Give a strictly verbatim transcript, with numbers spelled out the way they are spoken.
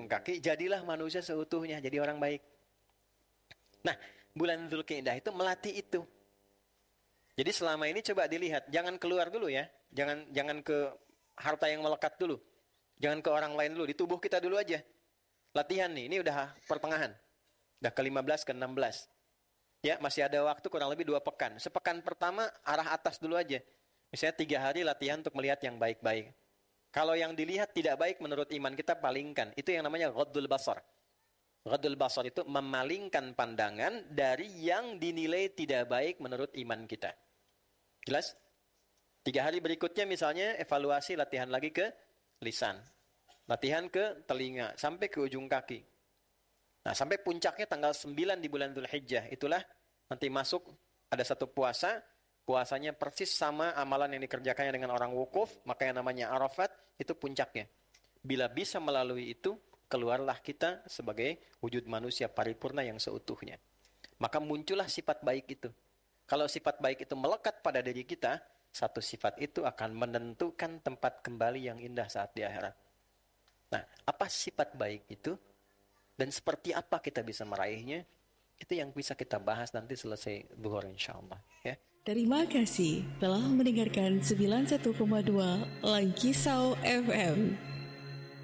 ujung kaki, jadilah manusia seutuhnya, jadi orang baik. Nah, bulan Dzulqa'dah itu melatih itu. Jadi selama ini coba dilihat, jangan keluar dulu ya. Jangan jangan ke harta yang melekat dulu. Jangan ke orang lain dulu, di tubuh kita dulu aja. Latihan nih, ini udah pertengahan. Udah ke lima belas, ke enam belas. Ya, masih ada waktu kurang lebih dua pekan. Sepekan pertama, arah atas dulu aja. Misalnya tiga hari latihan untuk melihat yang baik-baik. Kalau yang dilihat tidak baik menurut iman kita, palingkan. Itu yang namanya ghaddul basar. Ghaddul basar itu memalingkan pandangan dari yang dinilai tidak baik menurut iman kita. Jelas? Tiga hari berikutnya misalnya evaluasi, latihan lagi ke lisan. Latihan ke telinga, sampai ke ujung kaki. Nah, sampai puncaknya tanggal sembilan di bulan Dzulhijjah. Itulah nanti masuk, ada satu puasa. Puasanya persis sama amalan yang dikerjakannya dengan orang wukuf. Maka yang namanya Arafat, itu puncaknya. Bila bisa melalui itu, keluarlah kita sebagai wujud manusia paripurna yang seutuhnya. Maka muncullah sifat baik itu. Kalau sifat baik itu melekat pada diri kita, satu sifat itu akan menentukan tempat kembali yang indah saat di akhirat. Nah, apa sifat baik itu? Dan seperti apa kita bisa meraihnya? Itu yang bisa kita bahas nanti selesai zuhur insyaallah. Ya. Terima kasih telah mendengarkan sembilan puluh satu koma dua Langkisau F M.